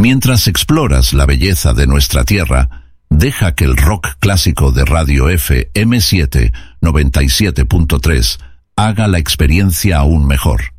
Mientras exploras la belleza de nuestra tierra, deja que el rock clásico de Radio FM7 97.3 haga la experiencia aún mejor.